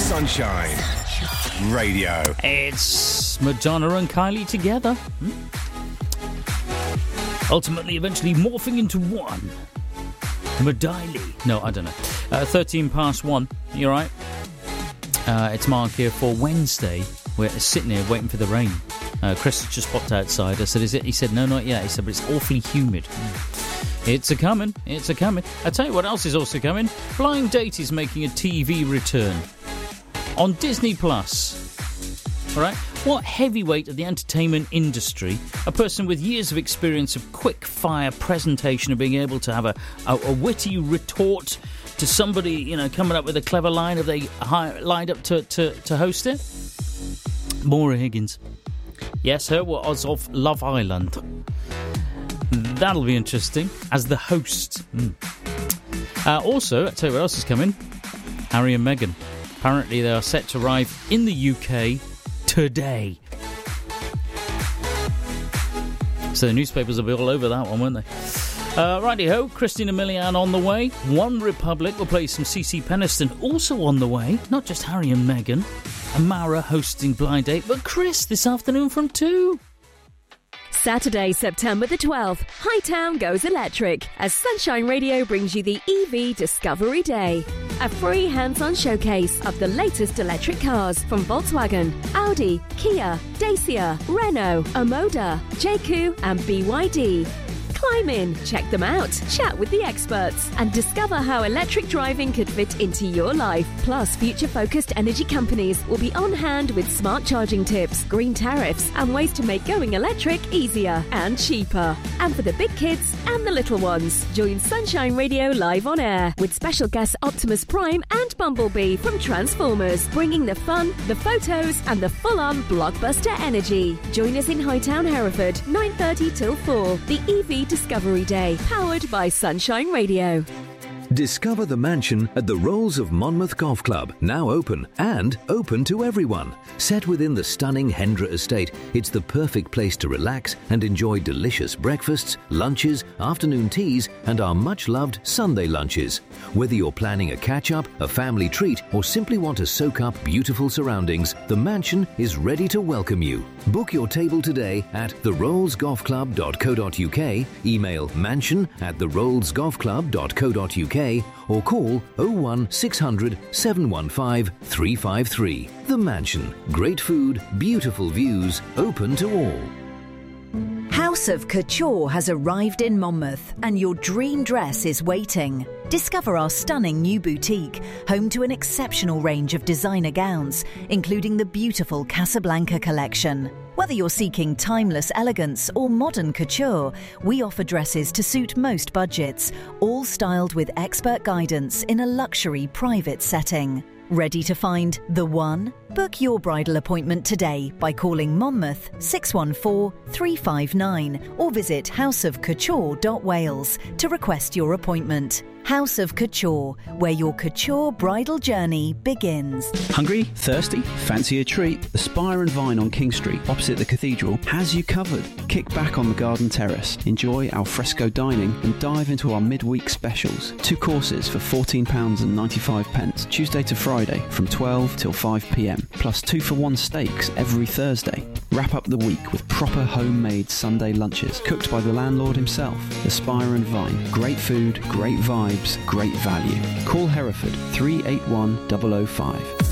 Sunshine Radio. It's Madonna and Kylie together. Ultimately, eventually morphing into one. Madiley. No, I don't know. 13 past 1. You alright? It's Mark here for Wednesday. We're sitting here waiting for the rain. Chris just popped outside. I said, is it? He said, no, not yet. He said, but it's awfully humid. It's a-coming. It's a-coming. I tell you what else is also coming. Blind Date is making a TV return on Disney+. All right? What heavyweight of the entertainment industry, a person with years of experience of quick-fire presentation, of being able to have a witty retort to somebody, you know, coming up with a clever line, if they lined up to host it? Maura Higgins. Yes, her was of Love Island. That'll be interesting as the host. Also, I'll tell you what else is coming. Harry and Meghan. Apparently they are set to arrive in the UK today. So the newspapers will be all over that one, won't they? Righty-ho, Christina Milian on the way. One Republic will play some CeCe Peniston also on the way. Not just Harry and Meghan. Amara hosting Blind Date, but Chris this afternoon from 2. Saturday, September the 12th, Hightown goes electric as Sunshine Radio brings you the EV Discovery Day. A free hands-on showcase of the latest electric cars from Volkswagen, Audi, Kia, Dacia, Renault, Omoda, JQ and BYD. Climb in, check them out, chat with the experts and discover how electric driving could fit into your life. Plus, future-focused energy companies will be on hand with smart charging tips, green tariffs and ways to make going electric easier and cheaper. And for the big kids and the little ones, join Sunshine Radio live on air with special guests Optimus Prime and Bumblebee from Transformers, bringing the fun, the photos and the full-on blockbuster energy. Join us in Hightown, Hereford, 9:30 till 4. The EV Discovery Day, powered by Sunshine Radio. Discover the mansion at the Rolls of Monmouth Golf Club, now open and open to everyone. Set within the stunning Hendra estate, it's the perfect place to relax and enjoy delicious breakfasts, lunches, afternoon teas and our much-loved Sunday lunches. Whether you're planning a catch-up, a family treat or simply want to soak up beautiful surroundings, the mansion is ready to welcome you. Book your table today at therollsgolfclub.co.uk, email mansion@therollsgolfclub.co.uk or call 01600 715 353. The Mansion. Great food, beautiful views, open to all. House of Couture has arrived in Monmouth and your dream dress is waiting. Discover our stunning new boutique, home to an exceptional range of designer gowns, including the beautiful Casablanca collection. Whether you're seeking timeless elegance or modern couture, we offer dresses to suit most budgets, all styled with expert guidance in a luxury private setting. Ready to find the one? Book your bridal appointment today by calling Monmouth 614 359 or visit houseofcouture.wales to request your appointment. House of Couture, where your couture bridal journey begins. Hungry? Thirsty? Fancy a treat? The Spire and Vine on King Street, opposite the cathedral, has you covered. Kick back on the garden terrace, enjoy al fresco dining and dive into our midweek specials. 2 courses for £14.95, Tuesday to Friday from 12 till 5pm, plus 2-for-1 steaks every Thursday. Wrap up the week with proper homemade Sunday lunches, cooked by the landlord himself. The Spire and Vine. Great food, great vibes, great value. Call Hereford 381 005.